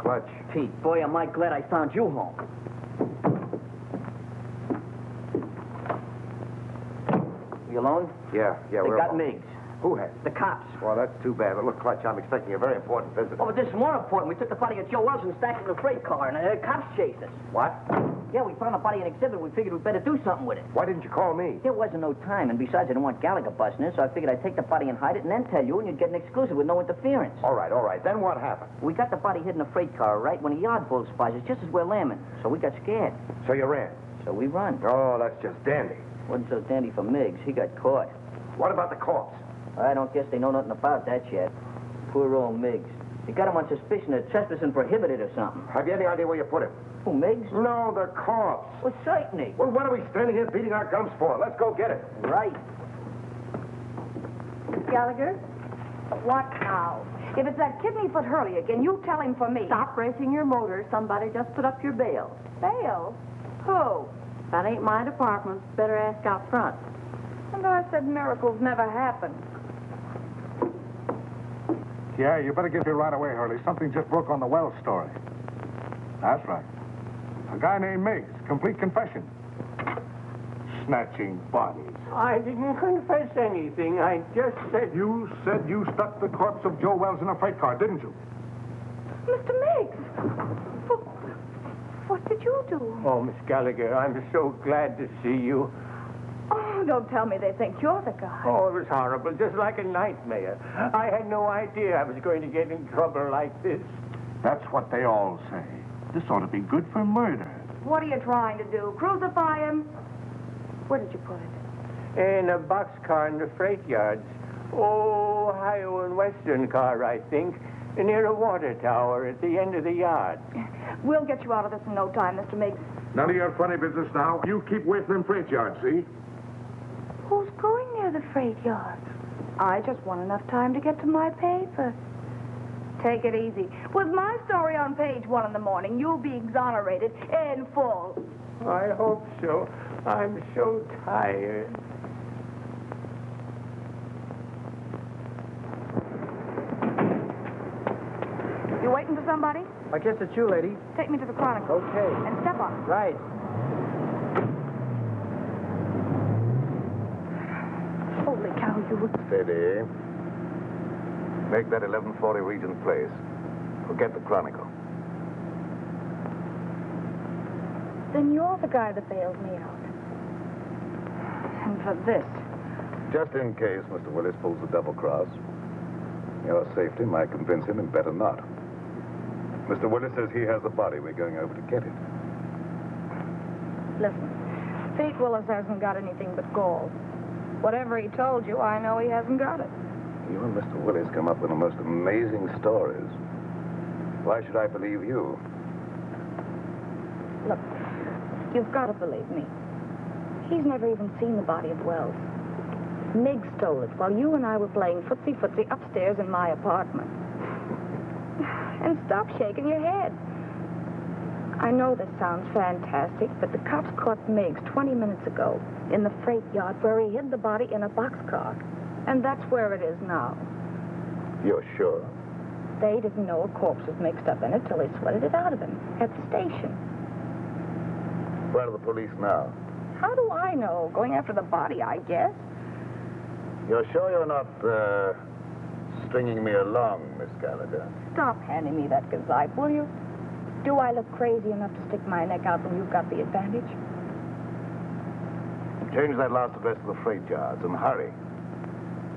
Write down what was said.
Clutch. Pete, boy, am I glad I found you home. You alone? Yeah, They we're got alone. Miggs. Who has? The cops. Well, that's too bad. But look, Clutch, I'm expecting a very important visitor. Oh, but this is more important. We took the body of Joe Wells and stacked it in a freight car, and the cops chased us. What? Yeah, we found the body in exhibit. We figured we'd better do something with it. Why didn't you call me? There wasn't no time, and besides, I didn't want Gallagher busting in, so I figured I'd take the body and hide it and then tell you, and you'd get an exclusive with no interference. All right. Then what happened? We got the body hid in a freight car, right, when a yard bull spies us just as we're lambing. So we got scared. So you ran? So we run. Oh, that's just dandy. Wasn't so dandy for Miggs. He got caught. What about the corpse? I don't guess they know nothing about that yet. Poor old Miggs. They got him on suspicion of trespassing prohibited or something. Have you any idea where you put him? Who, Miggs? No, the corpse. Well, certainly. Well, what are we standing here beating our gums for? Let's go get it. Right. Gallagher? What now? If it's that kidney-foot Hurley again, you tell him for me. Stop racing your motor. Somebody just put up your bail. Bail? Who? That ain't my department. Better ask out front. And I said miracles never happen. Yeah, you better get here right away, Hurley. Something just broke on the Wells story. That's right. A guy named Miggs. Complete confession. Snatching bodies. I didn't confess anything. I just said... You said you stuck the corpse of Joe Wells in a freight car, didn't you? Mr. Miggs! What did you do? Oh, Miss Gallagher, I'm so glad to see you. Oh, don't tell me they think you're the guy. Oh, it was horrible, just like a nightmare. I had no idea I was going to get in trouble like this. That's what they all say. This ought to be good for murder. What are you trying to do? Crucify him? Where did you put it? In a boxcar in the freight yards. Oh, Ohio and Western car, I think. Near a water tower at the end of the yard. We'll get you out of this in no time, Mr. Miggs. None of your funny business now. You keep away from them freight yards, see? Who's going near the freight yard? I just want enough time to get to my paper. Take it easy. With my story on page 1 in the morning, you'll be exonerated in full. I hope so. I'm so tired. You waiting for somebody? I guess it's you, lady. Take me to the Chronicle. Okay. And step on it. Right. Holy cow, you... Steady. Make that 1140 Regent Place. Forget the Chronicle. Then you're the guy that bailed me out. And for this. Just in case Mr. Willis pulls the double cross, your safety might convince him and better not. Mr. Willis says he has the body. We're going over to get it. Listen, Pete Willis hasn't got anything but gall. Whatever he told you, I know he hasn't got it. You and Mr. Willis come up with the most amazing stories. Why should I believe you? Look, you've got to believe me. He's never even seen the body of Wells. Miggs stole it while you and I were playing footsie-footsie upstairs in my apartment. And stop shaking your head. I know this sounds fantastic, but the cops caught Miggs 20 minutes ago in the freight yard where he hid the body in a boxcar. And that's where it is now. You're sure? They didn't know a corpse was mixed up in it till they sweated it out of him at the station. Where are the police now? How do I know? Going after the body, I guess. You're sure you're not, stringing me along, Miss Gallagher? Stop handing me that gazzite, will you? Do I look crazy enough to stick my neck out when you've got the advantage? Change that last address to the freight yards and hurry.